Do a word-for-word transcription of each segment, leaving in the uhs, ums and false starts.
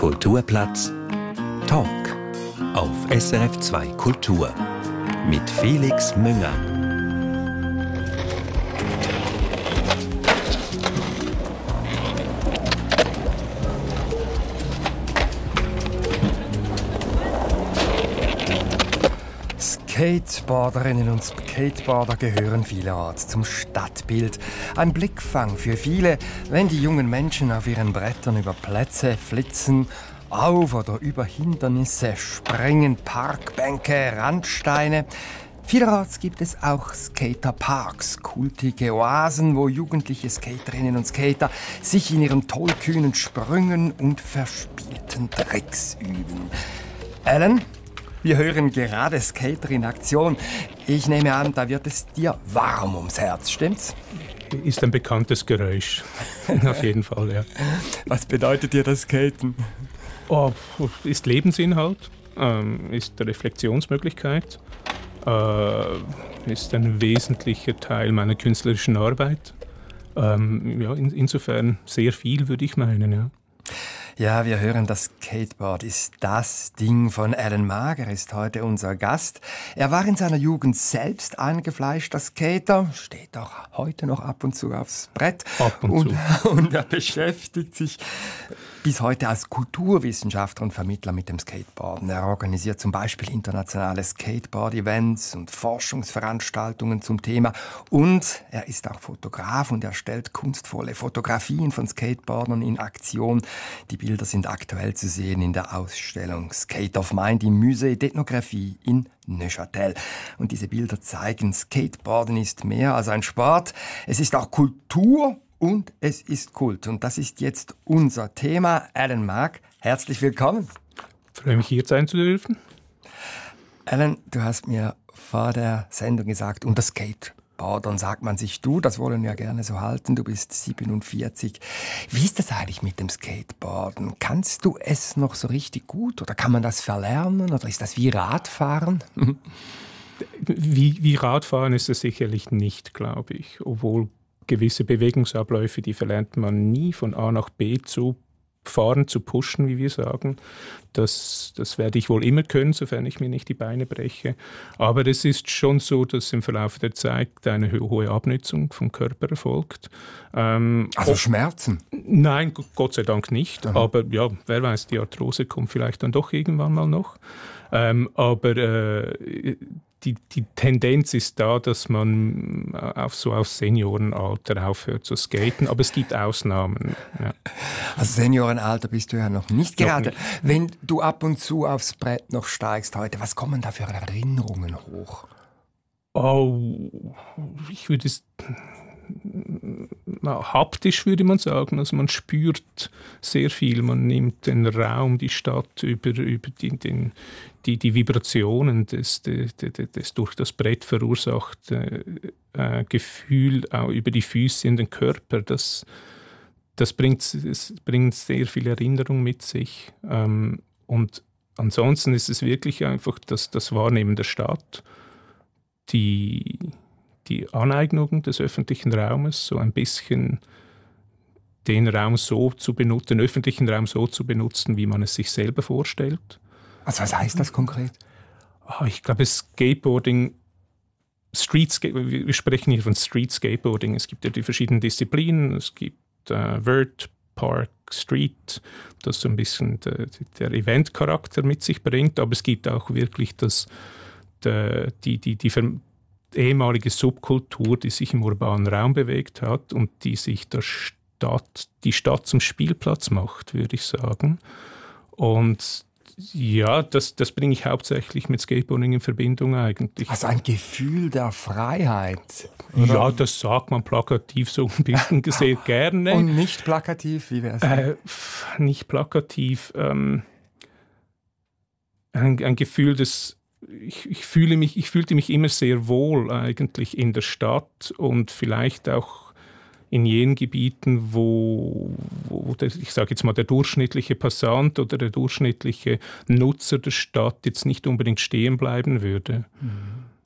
Kulturplatz Talk auf S R F zwei Kultur mit Felix Münger. Skateboarderinnen und Skateboarder gehören vielerorts zum Stadtbild. Ein Blickfang für viele, wenn die jungen Menschen auf ihren Brettern über Plätze flitzen, auf oder über Hindernisse springen, Parkbänke, Randsteine. Vielerorts gibt es auch Skaterparks, kultige Oasen, wo jugendliche Skaterinnen und Skater sich in ihren tollkühnen Sprüngen und verspielten Tricks üben. Alan? Wir hören gerade Skater in Aktion. Ich nehme an, da wird es dir warm ums Herz, stimmt's? Ist ein bekanntes Geräusch. Auf jeden Fall, ja. Was bedeutet dir das Skaten? Oh, ist Lebensinhalt, ähm, ist Reflexionsmöglichkeit, äh, ist ein wesentlicher Teil meiner künstlerischen Arbeit. Ähm, ja, in, insofern sehr viel, würde ich meinen, ja. Ja, wir hören, das Skateboard ist das Ding von Alan Maag. Er ist heute unser Gast. Er war in seiner Jugend selbst eingefleischter Skater, steht auch heute noch ab und zu aufs Brett. Ab und, und zu. Und er beschäftigt sich bis heute als Kulturwissenschaftler und Vermittler mit dem Skateboarden. Er organisiert zum Beispiel internationale Skateboard-Events und Forschungsveranstaltungen zum Thema. Und er ist auch Fotograf und erstellt kunstvolle Fotografien von Skateboardern in Aktion. Die Bilder sind aktuell zu sehen in der Ausstellung Skate of Mind im Musée d'Ethnographie in Neuchâtel. Und diese Bilder zeigen, Skateboarden ist mehr als ein Sport. Es ist auch Kultur und es ist Kult. Und das ist jetzt unser Thema. Alan Maag, herzlich willkommen. Ich freue mich, hier sein zu dürfen. Alan, du hast mir vor der Sendung gesagt, unter Skateboardern sagt man sich du, das wollen wir gerne so halten. Du bist siebenundvierzig. Wie ist das eigentlich mit dem Skateboarden? Kannst du es noch so richtig gut oder kann man das verlernen oder ist das wie Radfahren? wie, wie Radfahren ist es sicherlich nicht, glaube ich, obwohl gewisse Bewegungsabläufe, die verlernt man nie, von A nach B zu fahren, zu pushen, wie wir sagen. Das, das werde ich wohl immer können, sofern ich mir nicht die Beine breche. Aber es ist schon so, dass im Verlauf der Zeit eine hohe Abnutzung vom Körper erfolgt. Ähm, also ob, Schmerzen? Nein, Gott sei Dank nicht. Aha. Aber ja, wer weiß, die Arthrose kommt vielleicht dann doch irgendwann mal noch. Ähm, aber äh, Die, die Tendenz ist da, dass man auf so auf Seniorenalter aufhört zu skaten, aber es gibt Ausnahmen. Ja. Also Seniorenalter bist du ja noch nicht gerade. Noch nicht. Wenn du ab und zu aufs Brett noch steigst heute, was kommen da für Erinnerungen hoch? Oh, ich würde es haptisch würde man sagen, also man spürt sehr viel, man nimmt den Raum, die Stadt über, über die, den, die, die Vibrationen des, des, des, des durch das Brett verursachte äh, Gefühl auch über die Füße in den Körper, das, das bringt, es bringt sehr viel Erinnerung mit sich. Ähm, und ansonsten ist es wirklich einfach das, das Wahrnehmen der Stadt, die die Aneignung des öffentlichen Raumes, so ein bisschen den Raum so zu benutzen, den öffentlichen Raum so zu benutzen, wie man es sich selber vorstellt. Also was heißt das konkret? Oh, ich glaube, Skateboarding, Street, wir sprechen hier von Street Skateboarding. Es gibt ja die verschiedenen Disziplinen. Es gibt äh, Vert, Park, Street, das so ein bisschen der, der Event-Charakter mit sich bringt. Aber es gibt auch wirklich das, der, die, die, die, die ehemalige Subkultur, die sich im urbanen Raum bewegt hat und die sich der Stadt, die Stadt zum Spielplatz macht, würde ich sagen. Und ja, das, das bringe ich hauptsächlich mit Skateboarding in Verbindung eigentlich. Also ein Gefühl der Freiheit. Oder? Ja, das sagt man plakativ so ein bisschen sehr gerne. Und nicht plakativ, wie wäre es? Äh, nicht plakativ. Ähm, ein, ein Gefühl des Ich, ich, fühle mich, ich fühlte mich immer sehr wohl eigentlich in der Stadt und vielleicht auch in jenen Gebieten, wo, wo der, ich sage jetzt mal, der durchschnittliche Passant oder der durchschnittliche Nutzer der Stadt jetzt nicht unbedingt stehen bleiben würde.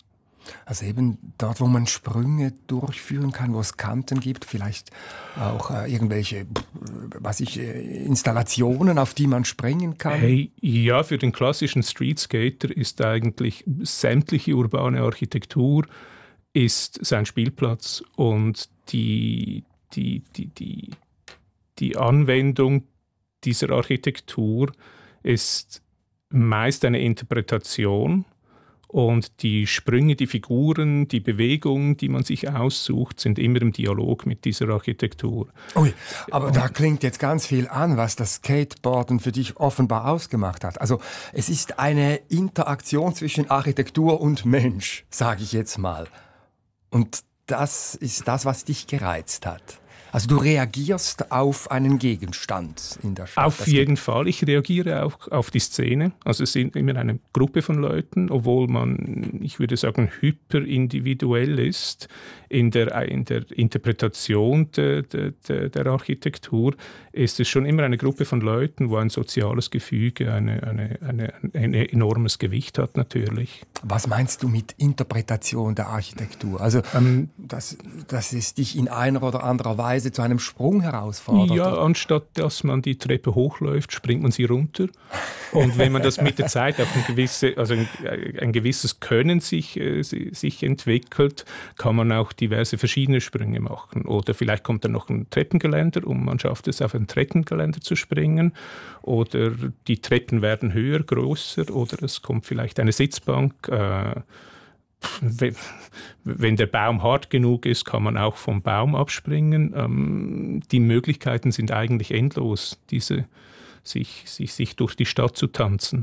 Also eben dort, wo man Sprünge durchführen kann, wo es Kanten gibt, vielleicht auch äh, irgendwelche was ich, äh, Installationen, auf die man springen kann. Hey, ja, für den klassischen Streetskater ist eigentlich sämtliche urbane Architektur ist sein Spielplatz und die, die, die, die, die Anwendung dieser Architektur ist meist eine Interpretation. Und die Sprünge, die Figuren, die Bewegungen, die man sich aussucht, sind immer im Dialog mit dieser Architektur. Ui, aber da klingt jetzt ganz viel an, was das Skateboarden für dich offenbar ausgemacht hat. Also es ist eine Interaktion zwischen Architektur und Mensch, sage ich jetzt mal. Und das ist das, was dich gereizt hat. Also du reagierst auf einen Gegenstand in der Stadt. Auf jeden Fall. Ich reagiere auch auf die Szene. Also es sind immer eine Gruppe von Leuten, obwohl man, ich würde sagen, hyperindividuell ist in der, in der Interpretation de, de, de, der Architektur, ist es schon immer eine Gruppe von Leuten, wo ein soziales Gefüge eine, eine, eine, ein enormes Gewicht hat natürlich. Was meinst du mit Interpretation der Architektur? Also ähm, dass, dass es dich in einer oder anderer Weise zu einem Sprung herausfordert? Ja, anstatt dass man die Treppe hochläuft, springt man sie runter. Und wenn man das mit der Zeit auch ein, gewisse, also ein, ein gewisses Können sich, äh, sich entwickelt, kann man auch diverse verschiedene Sprünge machen. Oder vielleicht kommt dann noch ein Treppengeländer und man schafft es, auf ein Treppengeländer zu springen. Oder die Treppen werden höher, größer. Oder es kommt vielleicht eine Sitzbank. Äh, Wenn, wenn der Baum hart genug ist, kann man auch vom Baum abspringen. Ähm, die Möglichkeiten sind eigentlich endlos, diese, sich, sich, sich durch die Stadt zu tanzen.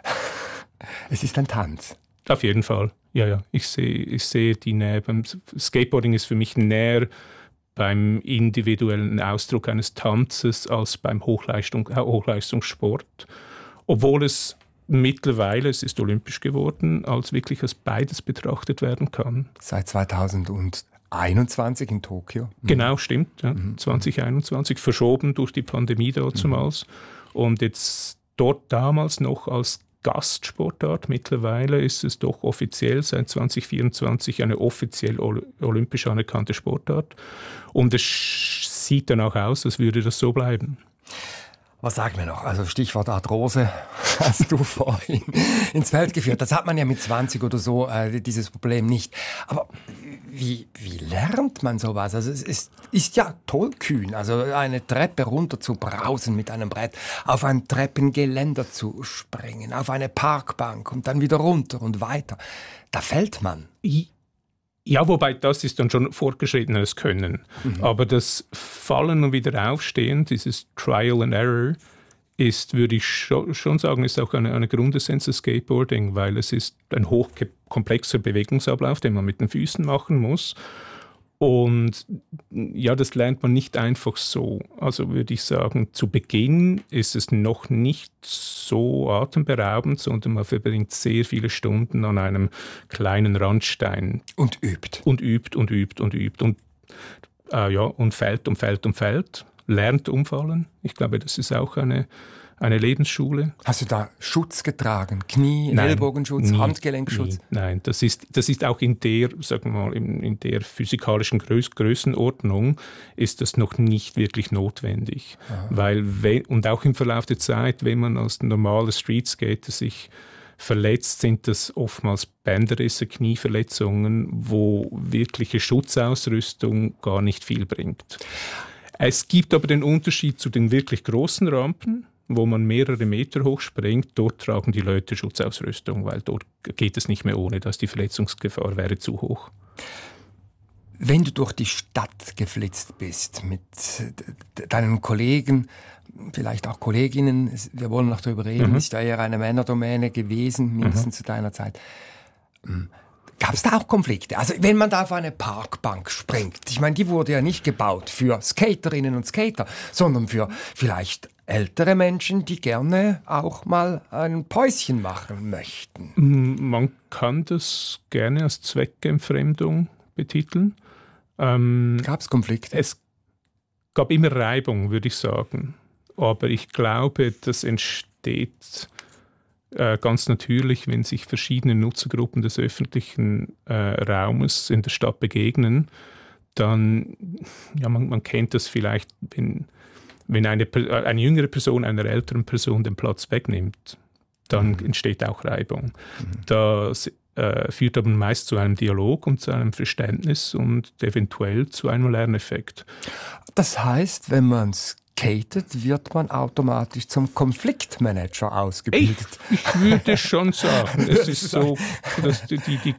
Es ist ein Tanz. Auf jeden Fall. Ja, ja. Ich sehe, ich sehe die Nähe. Beim Skateboarding ist für mich näher beim individuellen Ausdruck eines Tanzes als beim Hochleistung, Hochleistungssport. Obwohl es mittlerweile, es ist olympisch geworden, als wirklich als beides betrachtet werden kann. Seit zweitausendeinundzwanzig in Tokio. Mhm. Genau, stimmt. Ja. Mhm. zwanzig einundzwanzig, verschoben durch die Pandemie damals. Mhm. Und jetzt dort damals noch als Gastsportart. Mittlerweile ist es doch offiziell seit zwanzig vierundzwanzig eine offiziell olympisch anerkannte Sportart. Und es sieht dann auch aus, als würde das so bleiben. Was sagen wir noch? Also Stichwort Arthrose hast du vorhin ins Feld geführt. Das hat man ja mit zwanzig oder so, äh, dieses Problem nicht. Aber wie, wie lernt man sowas? Also es ist, ist ja tollkühn, also eine Treppe runter zu brausen mit einem Brett, auf ein Treppengeländer zu springen, auf eine Parkbank und dann wieder runter und weiter. Da fällt man. Ja, wobei das ist dann schon fortgeschrittenes Können. Mhm. Aber das Fallen und wieder Aufstehen, dieses Trial and Error, ist, würde ich schon sagen, ist auch eine, eine Grundessenz des Skateboarding, weil es ist ein hochkomplexer Bewegungsablauf, den man mit den Füßen machen muss. Und ja, das lernt man nicht einfach so. Also würde ich sagen, zu Beginn ist es noch nicht so atemberaubend, sondern man verbringt sehr viele Stunden an einem kleinen Randstein. Und übt. Und übt und übt und übt. Und, äh, ja, und fällt und fällt und fällt. Lernt umfallen. Ich glaube, das ist auch eine, eine Lebensschule. Hast du da Schutz getragen? Knie, Nein, Ellbogenschutz, nie, Handgelenkschutz? Nie. Nein, das ist, das ist auch in der, sagen wir mal, in, in der physikalischen Größ- Größenordnung ist das noch nicht wirklich notwendig. Aha. Weil, wenn, und auch im Verlauf der Zeit, wenn man als normaler Streetskater sich verletzt, sind das oftmals Bänderrisse, Knieverletzungen, wo wirkliche Schutzausrüstung gar nicht viel bringt. Es gibt aber den Unterschied zu den wirklich großen Rampen, wo man mehrere Meter hoch springt. Dort tragen die Leute Schutzausrüstung, weil dort geht es nicht mehr ohne, dass die Verletzungsgefahr wäre zu hoch. Wenn du durch die Stadt geflitzt bist mit deinen Kollegen, vielleicht auch Kolleginnen, wir wollen noch darüber reden, mhm. ist ja eher eine Männerdomäne gewesen, mindestens mhm. zu deiner Zeit. Gab es da auch Konflikte? Also wenn man da auf eine Parkbank springt, ich meine, die wurde ja nicht gebaut für Skaterinnen und Skater, sondern für vielleicht ältere Menschen, die gerne auch mal ein Päuschen machen möchten. Man kann das gerne als Zweckentfremdung betiteln. Ähm, Gab es Konflikte? Es gab immer Reibung, würde ich sagen. Aber ich glaube, das entsteht äh, ganz natürlich, wenn sich verschiedene Nutzergruppen des öffentlichen äh, Raumes in der Stadt begegnen, dann, ja, man, man kennt das vielleicht, wenn, wenn eine, eine jüngere Person einer älteren Person den Platz wegnimmt, dann mhm. entsteht auch Reibung. Mhm. Das äh, führt aber meist zu einem Dialog und zu einem Verständnis und eventuell zu einem Lerneffekt. Das heißt, wenn man skatet, wird man automatisch zum Konfliktmanager ausgebildet. Ich, ich würde schon sagen, es ist so, dass die, die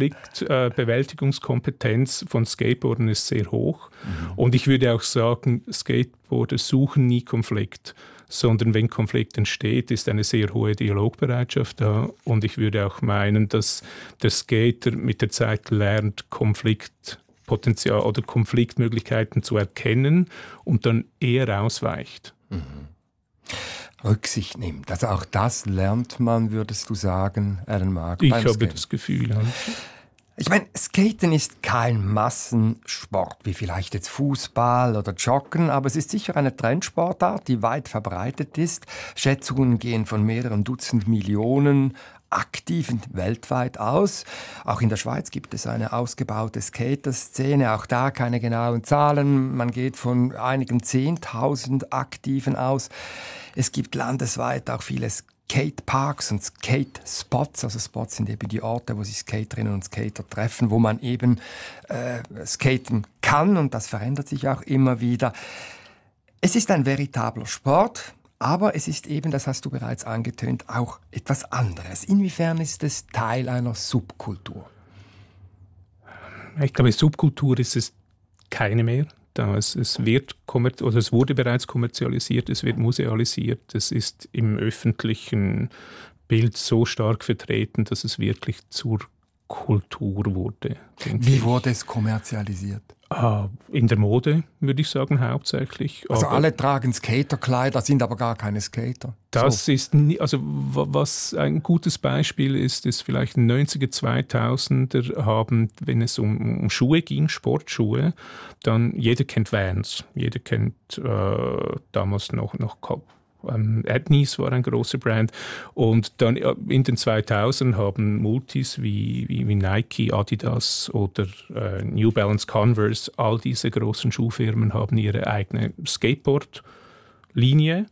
Konfliktbewältigungskompetenz von Skateboardern ist sehr hoch. Mhm. Und ich würde auch sagen, Skateboarder suchen nie Konflikt, sondern wenn Konflikt entsteht, ist eine sehr hohe Dialogbereitschaft da. Und ich würde auch meinen, dass der Skater mit der Zeit lernt, Konfliktpotenzial oder Konfliktmöglichkeiten zu erkennen und dann eher ausweicht. Mhm. Rücksicht nimmt. Also auch das lernt man, würdest du sagen, Alan Mark? Ich habe Skaten. Das Gefühl, ja. Ich meine, Skaten ist kein Massensport, wie vielleicht jetzt Fußball oder Joggen, aber es ist sicher eine Trendsportart, die weit verbreitet ist. Schätzungen gehen von mehreren Dutzend Millionen Aktiven weltweit aus. Auch in der Schweiz gibt es eine ausgebaute Skater-Szene, auch da keine genauen Zahlen. Man geht von einigen Zehntausend Aktiven aus. Es gibt landesweit auch viele Skateparks und Skate-Spots, also Spots sind eben die Orte, wo sich Skaterinnen und Skater treffen, wo man eben äh, skaten kann, und das verändert sich auch immer wieder. Es ist ein veritabler Sport, aber es ist eben, das hast du bereits angetönt, auch etwas anderes. Inwiefern ist es Teil einer Subkultur? Ich glaube, Subkultur ist es keine mehr. Es, es, wird oder es wurde bereits kommerzialisiert, es wird musealisiert, es ist im öffentlichen Bild so stark vertreten, dass es wirklich zur Kultur wurde. Wie wurde es kommerzialisiert? Ah, in der Mode, würde ich sagen, hauptsächlich. Also aber alle tragen Skaterkleider, sind aber gar keine Skater. Das so. ist, nie, also was ein gutes Beispiel ist, ist vielleicht neunziger, zweitausender haben, wenn es um, um Schuhe ging, Sportschuhe, dann jeder kennt Vans, jeder kennt äh, damals noch, noch Ähm, Etnies war ein großer Brand, und dann in den zweitausendern haben Multis wie, wie, wie Nike, Adidas oder äh, New Balance, Converse, all diese großen Schuhfirmen haben ihre eigene Skateboard-Linie,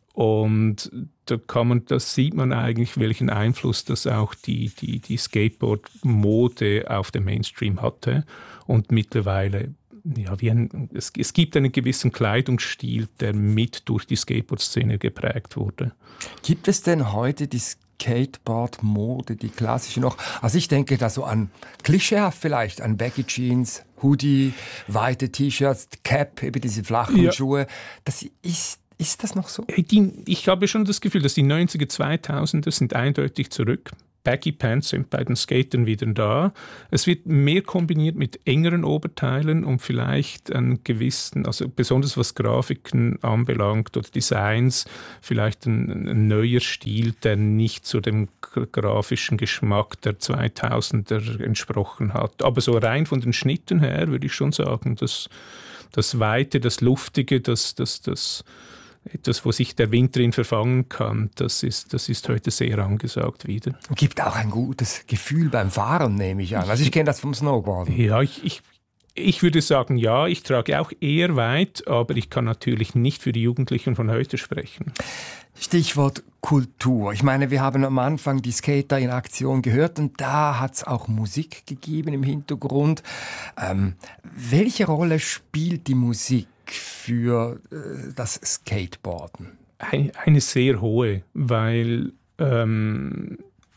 und da kann man, das sieht man eigentlich, welchen Einfluss das auch die, die, die Skateboard-Mode auf den Mainstream hatte, und mittlerweile Ja, wie ein, es, es gibt einen gewissen Kleidungsstil, der mit durch die Skateboard-Szene geprägt wurde. Gibt es denn heute die Skateboard-Mode, die klassische noch? Also ich denke da so an klischeehaft vielleicht, an Baggy Jeans, Hoodie, weite T-Shirts, Cap, eben diese flachen ja. Schuhe. Das ist, ist das noch so? Die, ich habe schon das Gefühl, dass die neunziger, zweitausender sind eindeutig zurück. Baggy Pants sind bei den Skatern wieder da. Es wird mehr kombiniert mit engeren Oberteilen und vielleicht einen gewissen, also besonders was Grafiken anbelangt oder Designs, vielleicht ein, ein neuer Stil, der nicht zu dem grafischen Geschmack der zweitausender entsprochen hat. Aber so rein von den Schnitten her würde ich schon sagen, dass das Weite, das Luftige, das, das, das etwas, wo sich der Wind drin verfangen kann, das ist, das ist heute sehr angesagt wieder. Gibt auch ein gutes Gefühl beim Fahren, nehme ich an. Also ich kenne das vom Snowboarden. Ja, ich, ich, ich würde sagen, ja, ich trage auch eher weit, aber ich kann natürlich nicht für die Jugendlichen von heute sprechen. Stichwort Kultur. Ich meine, wir haben am Anfang die Skater in Aktion gehört, und da hat es auch Musik gegeben im Hintergrund. Ähm, welche Rolle spielt die Musik für äh, das Skateboarden? Eine, eine sehr hohe, weil ähm,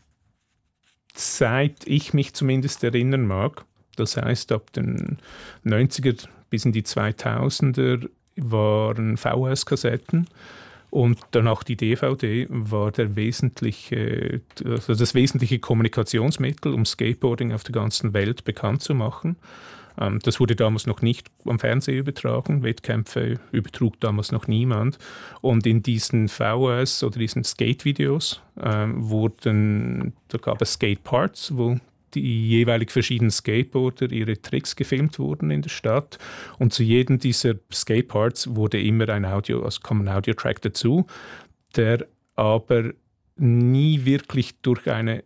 seit ich mich zumindest erinnern mag, das heißt ab den neunziger bis in die zweitausender waren V H S-Kassetten. Und dann auch die D V D war der wesentliche, also das wesentliche Kommunikationsmittel, um Skateboarding auf der ganzen Welt bekannt zu machen. Das wurde damals noch nicht am Fernsehen übertragen. Wettkämpfe übertrug damals noch niemand. Und in diesen V H S oder diesen Skate-Videos ähm, wurden, da gab es Skate-Parts, wo die jeweilig verschiedenen Skateboarder ihre Tricks gefilmt wurden in der Stadt. Und zu jedem dieser Skateparts wurde immer ein Audio, also kam ein Audio-Track dazu, der aber nie wirklich durch eine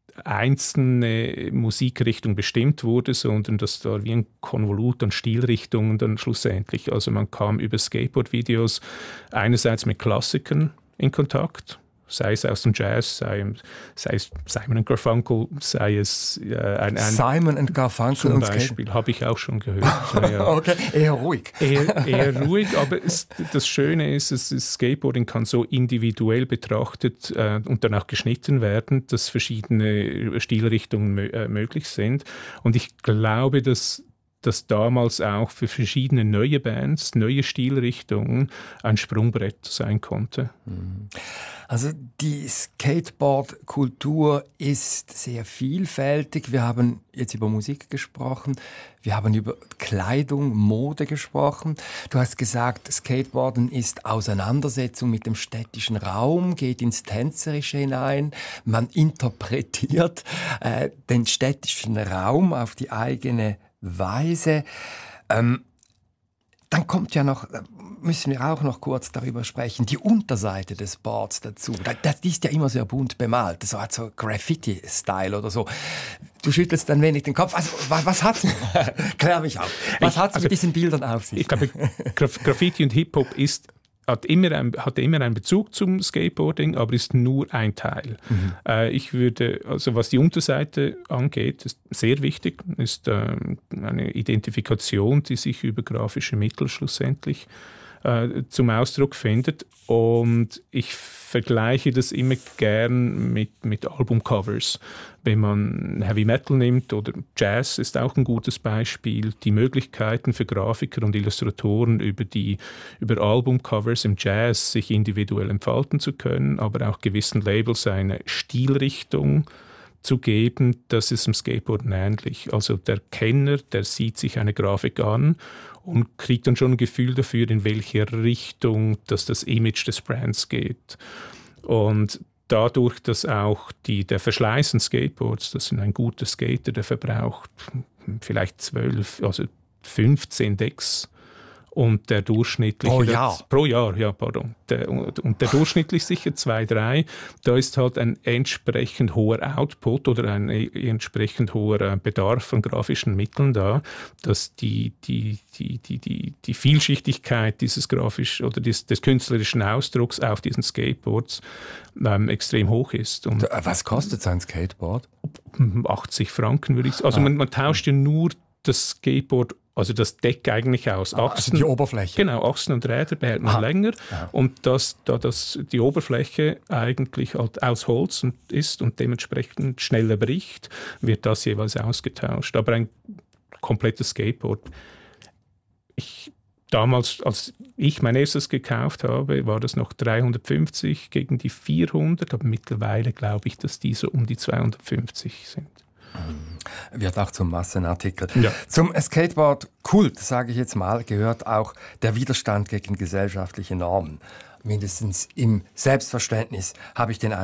einzelne Musikrichtung bestimmt wurde, sondern das war wie ein Konvolut an Stilrichtungen dann schlussendlich. Also man kam über Skateboard-Videos einerseits mit Klassikern in Kontakt, sei es aus dem Jazz, sei, sei es Simon and Garfunkel, sei es äh, ein, ein Simon and Garfunkel zum und Beispiel, habe ich auch schon gehört. Ja, ja. Okay, eher ruhig. Eher, eher ruhig, aber es, das Schöne ist, es ist, Skateboarding kann so individuell betrachtet äh, und dann auch geschnitten werden, dass verschiedene Stilrichtungen mö- äh, möglich sind. Und ich glaube, dass dass damals auch für verschiedene neue Bands, neue Stilrichtungen ein Sprungbrett sein konnte. Also die Skateboard-Kultur ist sehr vielfältig. Wir haben jetzt über Musik gesprochen, wir haben über Kleidung, Mode gesprochen. Du hast gesagt, Skateboarden ist Auseinandersetzung mit dem städtischen Raum, geht ins Tänzerische hinein. Man interpretiert äh, den städtischen Raum auf die eigene Weise. Ähm, dann kommt ja noch, müssen wir auch noch kurz darüber sprechen, die Unterseite des Boards dazu. Das ist ja immer sehr bunt bemalt. Das hat so Graffiti-Style oder so. Du schüttelst ein wenig den Kopf. Also, was, was hat's? Klär mich auf. Was hat es also, mit diesen Bildern auf sich? Ich glaube, Graf- Graffiti und Hip-Hop ist Hat immer, ein, hat immer einen Bezug zum Skateboarding, aber ist nur ein Teil. Mhm. Äh, ich würde, also was die Unterseite angeht, ist sehr wichtig, ist äh, eine Identifikation, die sich über grafische Mittel schlussendlich äh, zum Ausdruck findet. Und ich vergleiche das immer gern mit, mit Albumcovers. Wenn man Heavy Metal nimmt oder Jazz ist auch ein gutes Beispiel, die Möglichkeiten für Grafiker und Illustratoren über die über Albumcovers im Jazz sich individuell entfalten zu können, aber auch gewissen Labels eine Stilrichtung zu geben, das ist im Skateboarden ähnlich. Also der Kenner, der sieht sich eine Grafik an und kriegt dann schon ein Gefühl dafür, in welche Richtung dass das Image des Brands geht. Und dadurch, dass auch die, der Verschleiß an Skateboards, das sind ein guter Skater, der verbraucht vielleicht zwölf, also fünfzehn Decks. Und der durchschnittliche... Pro Jahr? Das, pro Jahr, ja, pardon. Der, und der durchschnittlich sicher zwei, drei. Da ist halt ein entsprechend hoher Output oder ein entsprechend hoher Bedarf an grafischen Mitteln da, dass die, die, die, die, die, die Vielschichtigkeit dieses grafisch oder des, des künstlerischen Ausdrucks auf diesen Skateboards ähm, extrem hoch ist. Und was kostet so ein Skateboard? achtzig Franken würde ich sagen. Also man, man tauscht ja nur das Skateboard, also das Deck eigentlich aus. Achsen, also die Oberfläche. Genau, Achsen und Räder behält man Aha. länger. Aha. Und das, da das, die Oberfläche eigentlich halt aus Holz ist und dementsprechend schneller bricht, wird das jeweils ausgetauscht. Aber ein komplettes Skateboard. Ich, damals, als ich mein erstes gekauft habe, war das noch dreihundertfünfzig gegen die vierhundert. Aber mittlerweile glaube ich, dass diese um die zweihundertfünfzig sind. Wird auch zum Massenartikel. Ja. Zum Skateboard-Kult, sage ich jetzt mal, gehört auch der Widerstand gegen gesellschaftliche Normen. Mindestens im Selbstverständnis habe ich den